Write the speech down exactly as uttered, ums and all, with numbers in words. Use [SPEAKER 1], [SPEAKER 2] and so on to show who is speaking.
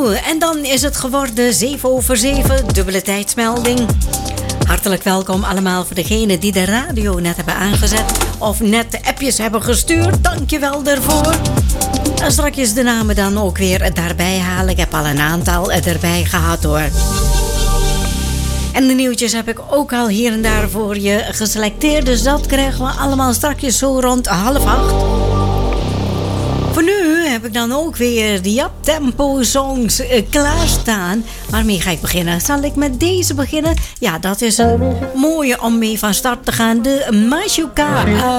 [SPEAKER 1] Zo, en dan is het geworden zeven over zeven, dubbele tijdsmelding. Hartelijk welkom allemaal voor degenen die de radio net hebben aangezet of net de appjes hebben gestuurd. Dankjewel daarvoor. En straks de namen dan ook weer daarbij halen. Ik heb al een aantal erbij gehad hoor. En de nieuwtjes heb ik ook al hier en daar voor je geselecteerd. Dus dat krijgen we allemaal straks zo rond half acht. Voor nu heb ik dan ook weer de Jap Tempo songs uh, klaarstaan. Waarmee ga ik beginnen? Zal ik met deze beginnen? Ja, dat is een mooie om mee van start te gaan. De Machuca.